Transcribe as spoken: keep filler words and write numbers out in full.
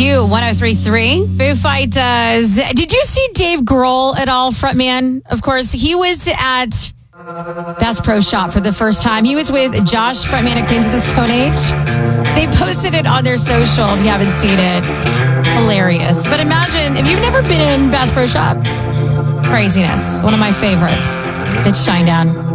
Q one oh three point three. Foo Fighters. Did you see Dave Grohl at all, frontman? Of course, he was at Bass Pro Shop for the first time. He was with Josh, frontman of Queens of the Stone Age. They posted it on their social if you haven't seen it. Hilarious. But imagine, if you've never been in Bass Pro Shop, craziness. One of my favorites. It's Shinedown.